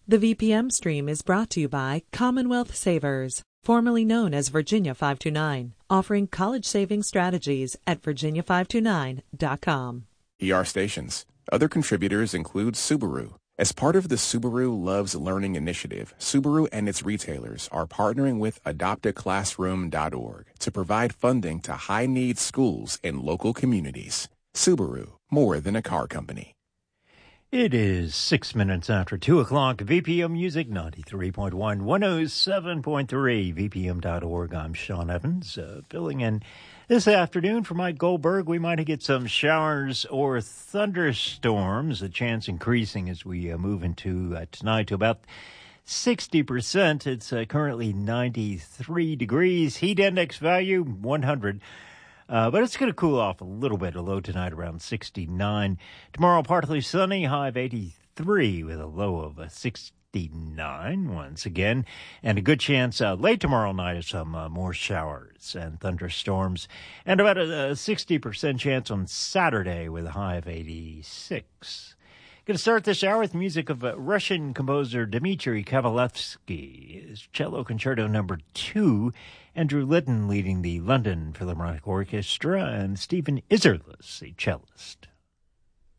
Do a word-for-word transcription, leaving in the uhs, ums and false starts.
The V P M stream is brought to you by Commonwealth Savers, formerly known as Virginia five two nine, offering college saving strategies at virginia five two nine dot com. E R Stations. Other contributors include Subaru. As part of the Subaru Loves Learning initiative, Subaru and its retailers are partnering with adopt a classroom dot org to provide funding to high-need schools in local communities. Subaru, more than a car company. It is six minutes after two o'clock. V P M Music ninety-three point one, one oh seven point three, V P M dot org. I'm Sean Evans, uh, filling in this afternoon for Mike Goldberg. We might get some showers or thunderstorms, a chance increasing as we uh, move into uh, tonight to about sixty percent. It's uh, currently ninety-three degrees. Heat index value, one hundred. Uh, but it's going to cool off a little bit. A low tonight around sixty-nine. Tomorrow, partly sunny, high of eighty-three with a low of uh, sixty-nine once again. And a good chance uh, late tomorrow night of some uh, more showers and thunderstorms. And about a, a sixty percent chance on Saturday with a high of eighty-six. Going to start this hour with music of uh, Russian composer Dmitri Kavalevsky, his cello concerto number two, Andrew Litton leading the London Philharmonic Orchestra, and Stephen Isserlis, the cellist.